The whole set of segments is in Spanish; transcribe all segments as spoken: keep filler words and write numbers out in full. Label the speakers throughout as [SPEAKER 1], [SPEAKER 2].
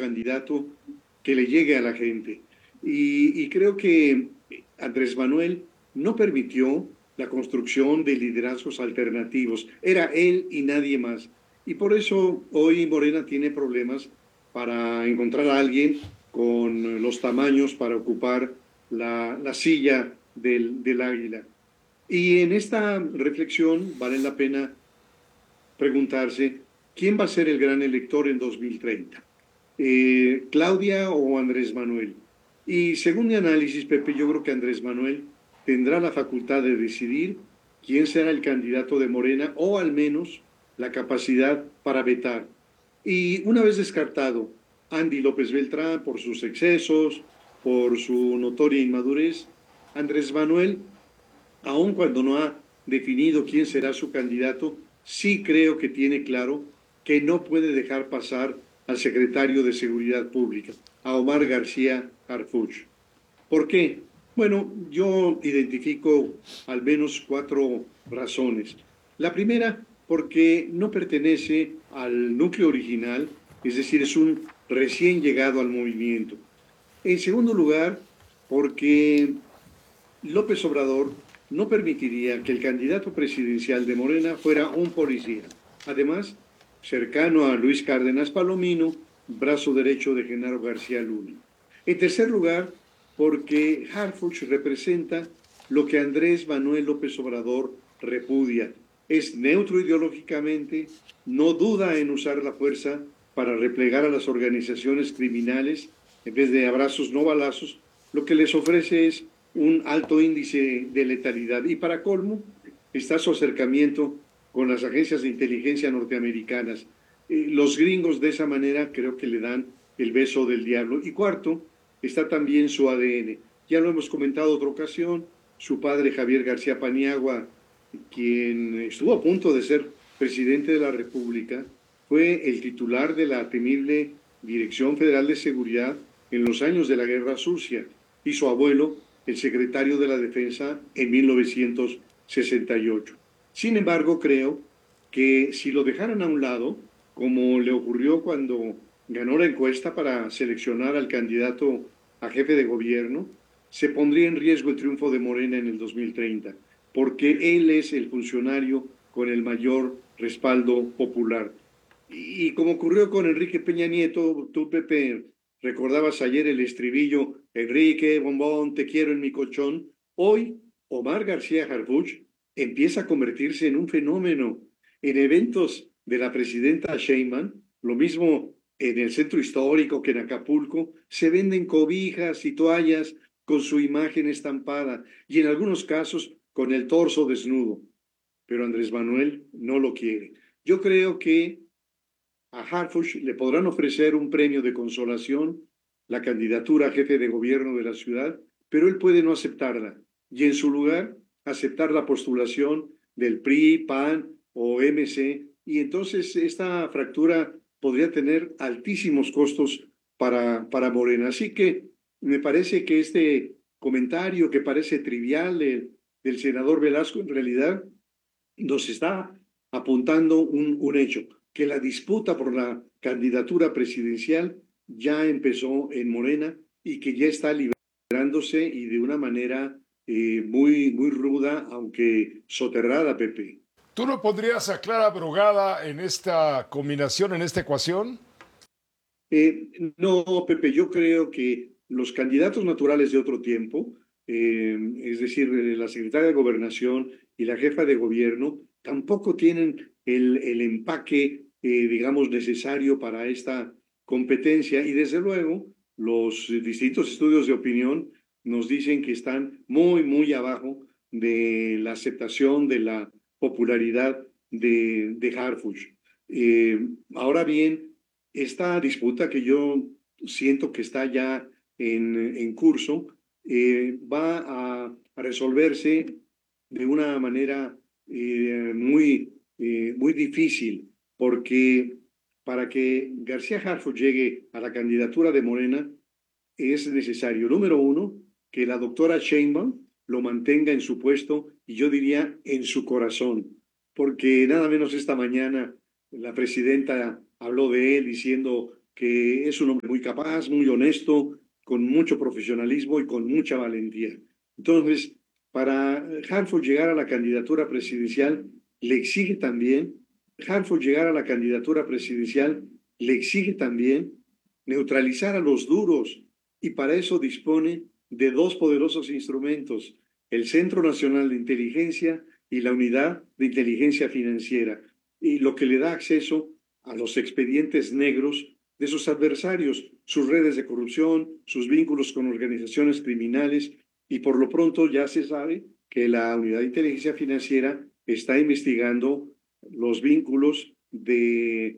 [SPEAKER 1] candidato que le llegue a la gente. Y, y creo que Andrés Manuel no permitió la construcción de liderazgos alternativos. Era él y nadie más. Y por eso hoy Morena tiene problemas para encontrar a alguien con los tamaños para ocupar la, la silla del, del águila. Y en esta reflexión vale la pena preguntarse quién va a ser el gran elector en dos mil treinta. Eh, ¿Claudia o Andrés Manuel? Y según mi análisis, Pepe, yo creo que Andrés Manuel tendrá la facultad de decidir quién será el candidato de Morena o al menos la capacidad para vetar. Y una vez descartado Andy López Beltrán por sus excesos, por su notoria inmadurez, Andrés Manuel, aun cuando no ha definido quién será su candidato, sí creo que tiene claro que no puede dejar pasar al secretario de Seguridad Pública, a Omar García Harfuch. ¿Por qué? Bueno, yo identifico al menos cuatro razones. La primera, porque no pertenece al núcleo original, es decir, es un recién llegado al movimiento. En segundo lugar, porque López Obrador no permitiría que el candidato presidencial de Morena fuera un policía. Además, cercano a Luis Cárdenas Palomino, brazo derecho de Genaro García Luna. En tercer lugar, porque Harfuch representa lo que Andrés Manuel López Obrador repudia. Es neutro ideológicamente, no duda en usar la fuerza para replegar a las organizaciones criminales en vez de abrazos no balazos. Lo que les ofrece es un alto índice de letalidad. Y para colmo, está su acercamiento con las agencias de inteligencia norteamericanas. Eh, los gringos de esa manera creo que le dan el beso del diablo. Y cuarto, está también su A D N. Ya lo hemos comentado otra ocasión, su padre Javier García Paniagua, quien estuvo a punto de ser presidente de la República, fue el titular de la temible Dirección Federal de Seguridad en los años de la Guerra Sucia, y su abuelo, el secretario de la Defensa en mil novecientos sesenta y ocho. Sin embargo, creo que si lo dejaran a un lado, como le ocurrió cuando ganó la encuesta para seleccionar al candidato a jefe de gobierno, se pondría en riesgo el triunfo de Morena en el dos mil treinta, porque él es el funcionario con el mayor respaldo popular. Y como ocurrió con Enrique Peña Nieto, tú, Pepe, recordabas ayer el estribillo, Enrique, bombón, te quiero en mi colchón. Hoy, Omar García Harfuch empieza a convertirse en un fenómeno. En eventos de la presidenta Sheinbaum, lo mismo en el centro histórico que en Acapulco, se venden cobijas y toallas con su imagen estampada y en algunos casos con el torso desnudo. Pero Andrés Manuel no lo quiere. Yo creo que a Harfuch le podrán ofrecer un premio de consolación, la candidatura a jefe de gobierno de la ciudad, pero él puede no aceptarla y en su lugar aceptar la postulación del P R I, P A N o M C, y entonces esta fractura podría tener altísimos costos para, para Morena. Así que me parece que este comentario que parece trivial del, del senador Velasco en realidad nos está apuntando un, un hecho, que la disputa por la candidatura presidencial ya empezó en Morena y que ya está liberándose y de una manera eh, muy, muy ruda, aunque soterrada, Pepe.
[SPEAKER 2] ¿Tú no pondrías a Clara Brugada en esta combinación, en esta ecuación?
[SPEAKER 1] Eh, no, Pepe, yo creo que los candidatos naturales de otro tiempo, eh, es decir, la secretaria de Gobernación y la jefa de gobierno, tampoco tienen el, el empaque, eh, digamos, necesario para esta competencia. Y desde luego, los distintos estudios de opinión nos dicen que están muy, muy abajo de la aceptación, de la popularidad de, de Harfuch. Eh, ahora bien, esta disputa que yo siento que está ya en, en curso eh, va a, a, resolverse de una manera eh, muy, eh, muy difícil, porque para que García Harfuch llegue a la candidatura de Morena es necesario, número uno, que la doctora Sheinbaum lo mantenga en su puesto y yo diría en su corazón, porque nada menos esta mañana la presidenta habló de él diciendo que es un hombre muy capaz, muy honesto, con mucho profesionalismo y con mucha valentía. Entonces, para Hartford llegar a la candidatura presidencial, le exige también, Hartford llegar a la candidatura presidencial, le exige también neutralizar a los duros, y para eso dispone de dos poderosos instrumentos, el Centro Nacional de Inteligencia y la Unidad de Inteligencia Financiera, y lo que le da acceso a los expedientes negros de sus adversarios, sus redes de corrupción, sus vínculos con organizaciones criminales, y por lo pronto ya se sabe que la Unidad de Inteligencia Financiera está investigando los vínculos de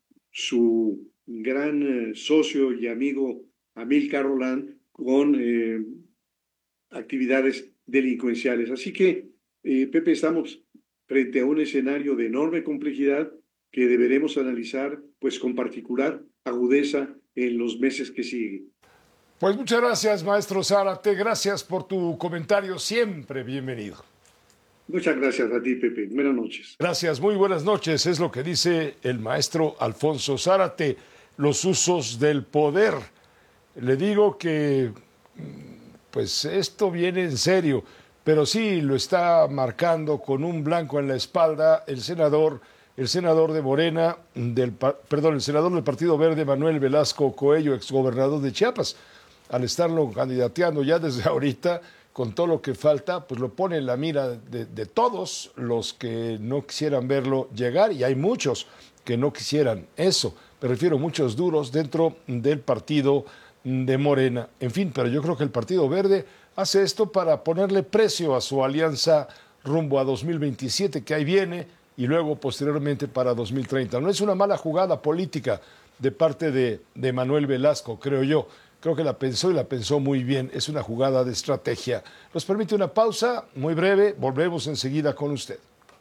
[SPEAKER 1] su gran eh, socio y amigo Amílcar Rolán con eh, actividades delincuenciales. Así que, eh, Pepe, estamos frente a un escenario de enorme complejidad que deberemos analizar pues con particular agudeza en los meses que siguen.
[SPEAKER 2] Pues muchas gracias, maestro Zárate, gracias por tu comentario, siempre bienvenido.
[SPEAKER 1] Muchas gracias a ti, Pepe. Buenas noches.
[SPEAKER 2] Gracias, muy buenas noches. Es lo que dice el maestro Alfonso Zárate, los usos del poder. Le digo que, pues esto viene en serio, pero sí lo está marcando con un blanco en la espalda el senador, el senador de Morena, del, perdón, el senador del Partido Verde, Manuel Velasco Coello, exgobernador de Chiapas. Al estarlo candidateando ya desde ahorita, con todo lo que falta, pues lo pone en la mira de, de todos los que no quisieran verlo llegar, y hay muchos que no quisieran eso, me refiero a muchos duros dentro del partido de Morena. En fin, pero yo creo que el Partido Verde hace esto para ponerle precio a su alianza rumbo a dos mil veintisiete, que ahí viene, y luego posteriormente para dos mil treinta. No es una mala jugada política de parte de, de Manuel Velasco, creo yo. Creo que la pensó y la pensó muy bien. Es una jugada de estrategia. Nos permite una pausa muy breve. Volvemos enseguida con usted.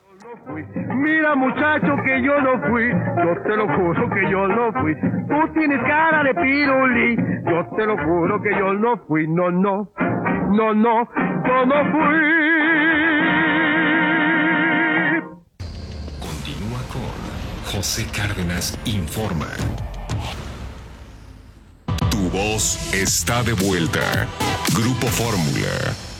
[SPEAKER 3] Mira, muchacho, que yo no fui. Yo te lo juro que yo no fui. Tú tienes cara de pirulí. Yo te lo juro que yo no fui. No, no, no, no, yo no fui.
[SPEAKER 4] Continúa con José Cárdenas Informa. Tu voz está de vuelta. Grupo Fórmula.